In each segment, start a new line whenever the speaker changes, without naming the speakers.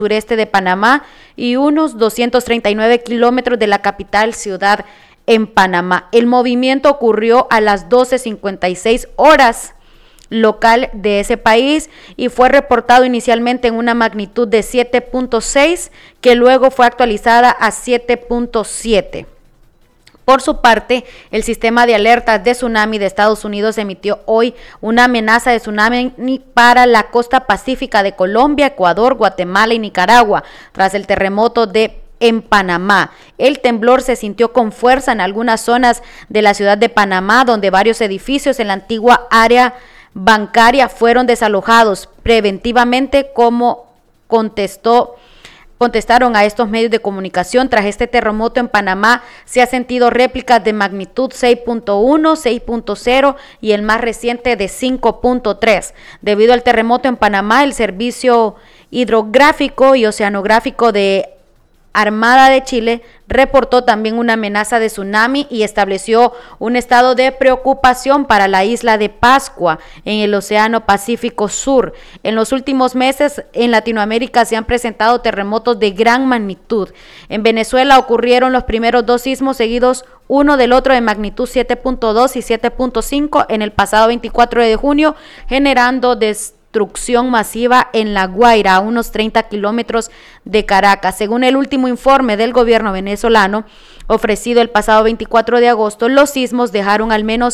sureste de Panamá y unos 239 kilómetros de la capital ciudad en Panamá. El movimiento ocurrió a las 12:56 horas local de ese país y fue reportado inicialmente en una magnitud de 7.6 que luego fue actualizada a 7.7. Por su parte, el sistema de alertas de tsunami de Estados Unidos emitió hoy una amenaza de tsunami para la costa pacífica de Colombia, Ecuador, Guatemala y Nicaragua, tras el terremoto en Panamá. El temblor se sintió con fuerza en algunas zonas de la ciudad de Panamá, donde varios edificios en la antigua área bancaria fueron desalojados preventivamente, como contestaron a estos medios de comunicación. Tras este terremoto en Panamá se han sentido réplicas de magnitud 6.1, 6.0 y el más reciente de 5.3. Debido al terremoto en Panamá, el Servicio Hidrográfico y Oceanográfico de Armada de Chile reportó también una amenaza de tsunami y estableció un estado de preocupación para la isla de Pascua en el Océano Pacífico Sur. En los últimos meses en Latinoamérica se han presentado terremotos de gran magnitud. En Venezuela ocurrieron los primeros dos sismos seguidos uno del otro de magnitud 7.2 y 7.5 en el pasado 24 de junio, generando destrucción masiva en La Guaira, a unos 30 kilómetros de Caracas. Según el último informe del gobierno venezolano ofrecido el pasado 24 de agosto, los sismos dejaron al menos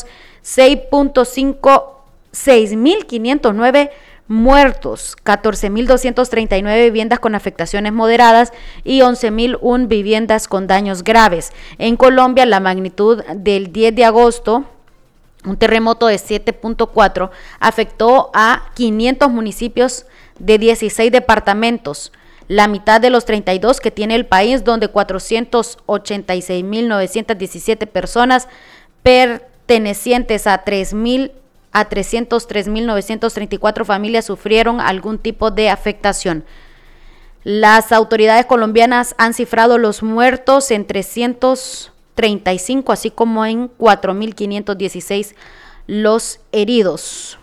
6.509 muertos, 14.239 viviendas con afectaciones moderadas y 11.001 viviendas con daños graves. En Colombia, la magnitud del 10 de agosto, un terremoto de 7.4 afectó a 500 municipios de 16 departamentos, la mitad de los 32 que tiene el país, donde 486.917 personas pertenecientes a 303.934 familias sufrieron algún tipo de afectación. Las autoridades colombianas han cifrado los muertos en 335, así como en 4.516 los heridos.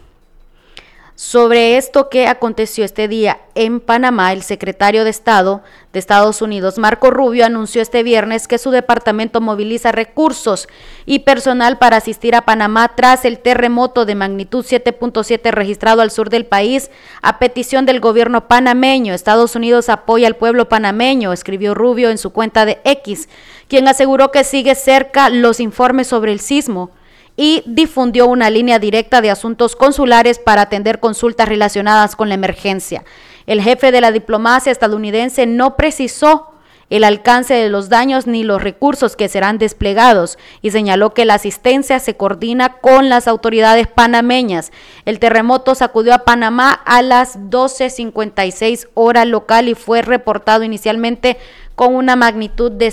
Sobre esto que aconteció este día en Panamá, el secretario de Estado de Estados Unidos, Marco Rubio, anunció este viernes que su departamento moviliza recursos y personal para asistir a Panamá tras el terremoto de magnitud 7.7 registrado al sur del país, a petición del gobierno panameño. Estados Unidos apoya al pueblo panameño, escribió Rubio en su cuenta de X, quien aseguró que sigue cerca los informes sobre el sismo y difundió una línea directa de asuntos consulares para atender consultas relacionadas con la emergencia. El jefe de la diplomacia estadounidense no precisó el alcance de los daños ni los recursos que serán desplegados y señaló que la asistencia se coordina con las autoridades panameñas. El terremoto sacudió a Panamá a las 12:56 hora local y fue reportado inicialmente con una magnitud de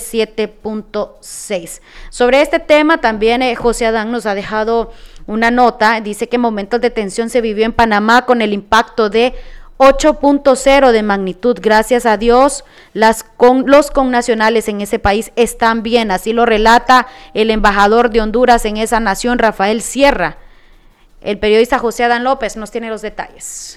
7.6. Sobre este tema también José Adán nos ha dejado una nota. Dice que momentos de tensión se vivió en Panamá con el impacto de 8.0 de magnitud. Gracias a Dios, los connacionales en ese país están bien. Así lo relata el embajador de Honduras en esa nación, Rafael Sierra. El periodista José Adán López nos tiene los detalles.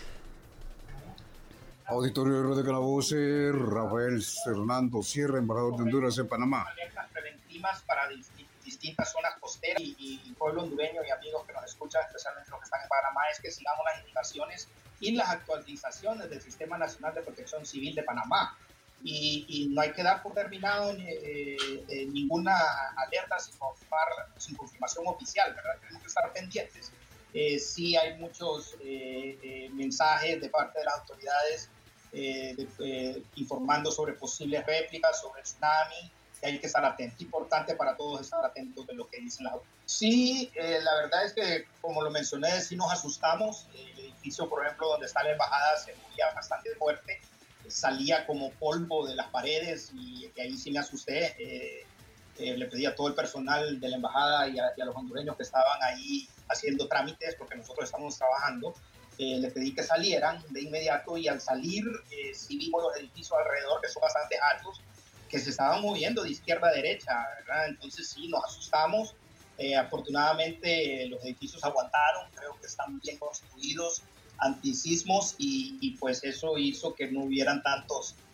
Auditorio de Radio Calaboce, Rafael Fernando Sierra, embajador de Honduras en Panamá.
Alertas preventivas para distintas zonas costeras y pueblo hondureño y amigos que nos escuchan, especialmente los que están en Panamá, es que sigamos las indicaciones y las actualizaciones del Sistema Nacional de Protección Civil de Panamá. Y no hay que dar por terminado ninguna alerta sin confirmación oficial, ¿verdad? Tenemos que estar pendientes. Sí hay muchos mensajes de parte de las autoridades informando sobre posibles réplicas, sobre el tsunami, que hay que estar atentos. Es importante para todos estar atentos de lo que dicen las autoridades. Sí, la verdad es que, como lo mencioné, sí nos asustamos. El edificio, por ejemplo, donde está la embajada se movía bastante fuerte, salía como polvo de las paredes y ahí sí me asusté. Le pedí a todo el personal de la embajada y a los hondureños que estaban ahí haciendo trámites, porque nosotros estamos trabajando, le pedí que salieran de inmediato y al salir sí vimos los edificios alrededor, que son bastante altos, que se estaban moviendo de izquierda a derecha, ¿verdad? Entonces sí, nos asustamos. Afortunadamente los edificios aguantaron, creo que están bien construidos, antisismos y pues eso hizo que no hubieran tantos